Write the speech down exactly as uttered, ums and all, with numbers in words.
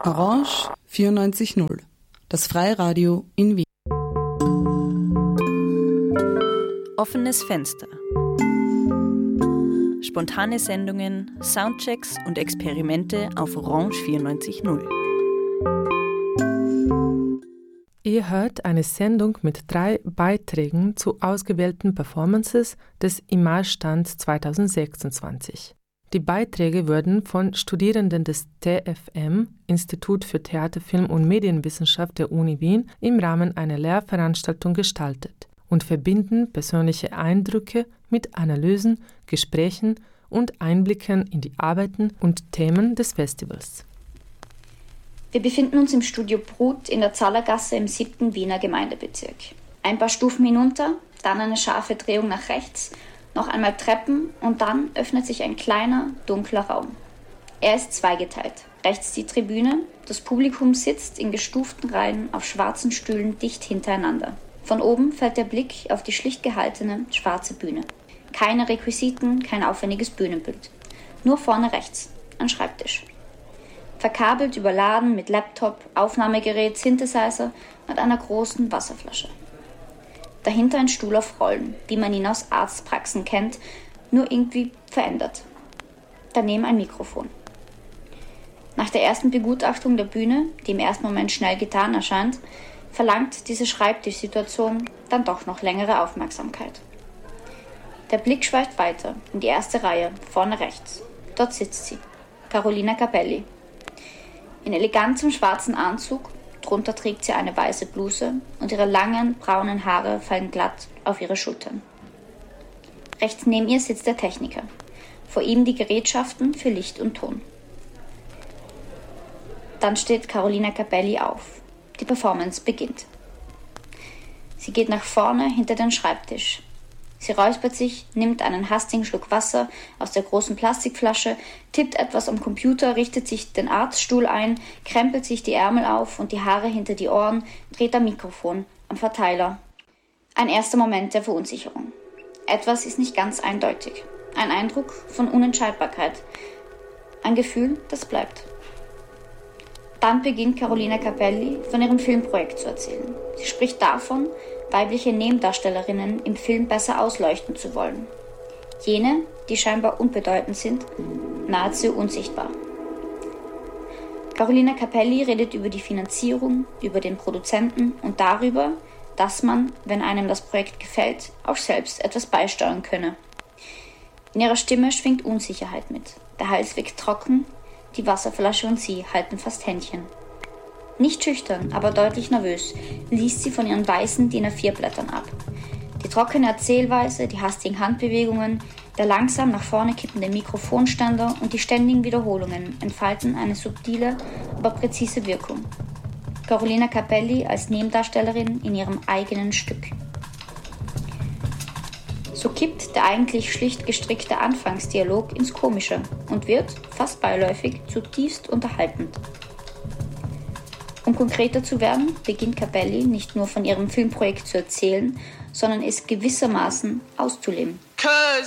Orange vierundneunzig Komma null, das Freiradio in Wien. Offenes Fenster. Spontane Sendungen, Soundchecks und Experimente auf Orange vierundneunzig Komma null. Ihr hört eine Sendung mit drei Beiträgen zu ausgewählten Performances des IMAL-Stand zweitausendsechsundzwanzig. Die Beiträge wurden von Studierenden des T F M, Institut für Theater, Film und Medienwissenschaft der Uni Wien, im Rahmen einer Lehrveranstaltung gestaltet und verbinden persönliche Eindrücke mit Analysen, Gesprächen und Einblicken in die Arbeiten und Themen des Festivals. Wir befinden uns im Studio Brut in der Zallergasse im siebten Wiener Gemeindebezirk. Ein paar Stufen hinunter, dann eine scharfe Drehung nach rechts, noch einmal Treppen und dann öffnet sich ein kleiner, dunkler Raum. Er ist zweigeteilt. Rechts die Tribüne, das Publikum sitzt in gestuften Reihen auf schwarzen Stühlen dicht hintereinander. Von oben fällt der Blick auf die schlicht gehaltene, schwarze Bühne. Keine Requisiten, kein aufwendiges Bühnenbild. Nur vorne rechts, ein Schreibtisch. Verkabelt, überladen mit Laptop, Aufnahmegerät, Synthesizer und einer großen Wasserflasche. Dahinter ein Stuhl auf Rollen, wie man ihn aus Arztpraxen kennt, nur irgendwie verändert. Daneben ein Mikrofon. Nach der ersten Begutachtung der Bühne, die im ersten Moment schnell getan erscheint, verlangt diese Schreibtischsituation dann doch noch längere Aufmerksamkeit. Der Blick schweift weiter in die erste Reihe, vorne rechts. Dort sitzt sie, Carolina Capelli. In elegantem schwarzen Anzug, drunter trägt sie eine weiße Bluse und ihre langen, braunen Haare fallen glatt auf ihre Schultern. Rechts neben ihr sitzt der Techniker, vor ihm die Gerätschaften für Licht und Ton. Dann steht Carolina Capelli auf. Die Performance beginnt. Sie geht nach vorne hinter den Schreibtisch. Sie räuspert sich, nimmt einen hastigen Schluck Wasser aus der großen Plastikflasche, tippt etwas am Computer, richtet sich den Arztstuhl ein, krempelt sich die Ärmel auf und die Haare hinter die Ohren, dreht am Mikrofon, am Verteiler. Ein erster Moment der Verunsicherung. Etwas ist nicht ganz eindeutig. Ein Eindruck von Unentscheidbarkeit. Ein Gefühl, das bleibt. Dann beginnt Carolina Capelli von ihrem Filmprojekt zu erzählen. Sie spricht davon, weibliche Nebendarstellerinnen im Film besser ausleuchten zu wollen. Jene, die scheinbar unbedeutend sind, nahezu unsichtbar. Carolina Capelli redet über die Finanzierung, über den Produzenten und darüber, dass man, wenn einem das Projekt gefällt, auch selbst etwas beisteuern könne. In ihrer Stimme schwingt Unsicherheit mit. Der Hals wirkt trocken, die Wasserflasche und sie halten fast Händchen. Nicht schüchtern, aber deutlich nervös, liest sie von ihren weißen D I N A vier Blättern ab. Die trockene Erzählweise, die hastigen Handbewegungen, der langsam nach vorne kippende Mikrofonständer und die ständigen Wiederholungen entfalten eine subtile, aber präzise Wirkung. Carolina Capelli als Nebendarstellerin in ihrem eigenen Stück. So kippt der eigentlich schlicht gestrickte Anfangsdialog ins Komische und wird, fast beiläufig, zutiefst unterhaltend. Um konkreter zu werden, beginnt Capelli nicht nur von ihrem Filmprojekt zu erzählen, sondern es gewissermaßen auszuleben.